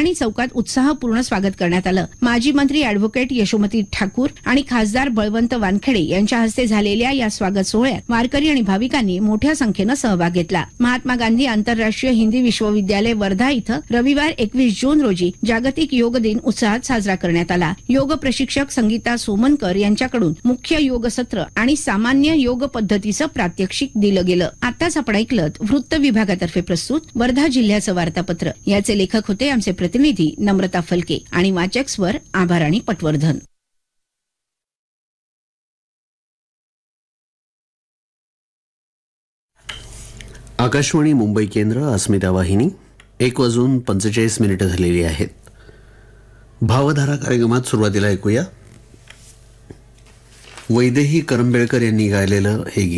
राजधानी चौकात उत्साहपूर्ण स्वागत करण्यात आलं. माजी मंत्री अॅडव्होकेट यशोमती ठाकूर आणि खासदार बळवंत वानखेडे यांच्या हस्ते झालेल्या या स्वागत सोहळ्यात वारकरी आणि भाविकांनी मोठ्या संख्येनं सहभाग घेतला. महात्मा गांधी आंतरराष्ट्रीय हिंदी विश्वविद्यालय वर्धा इथं रविवार 21 जून रोजी जागतिक योग दिन उत्साहात साजरा करण्यात आला. योग प्रशिक्षक संगीता सोमनकर यांच्याकडून मुख्य योग सत्र आणि सामान्य योग पद्धतीचं प्रात्यक्षिक दिलं गेलं. आताच आपण ऐकलं वृत्त विभागातर्फे प्रस्तुत वर्धा जिल्ह्याचं वार्तापत्र. याचे लेखक होते आमचे प्रतिनिधी नम्रता फलके आणि वाचक स्वर आभाराणी पटवर्धन. आकाशवाणी मुंबई केंद्र, अस्मिता वाहिनी. 1:45 झालेली आहेत. भावधारा कार्यक्रमात सुरुवातीला ऐकूया वैदेही करंबेळकर यांनी गायलेलं हे गीत.